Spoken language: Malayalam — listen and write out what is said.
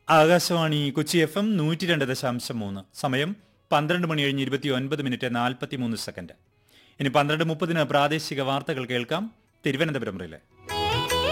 ആകാശവാണി കൊച്ചി FM 102.3. സമയം 12 മണി കഴിഞ്ഞ് 29 മിനിറ്റ് 43 സെക്കൻഡ്. ഇനി 12:30 പ്രാദേശിക വാർത്തകൾ കേൾക്കാം തിരുവനന്തപുരം റിലേ.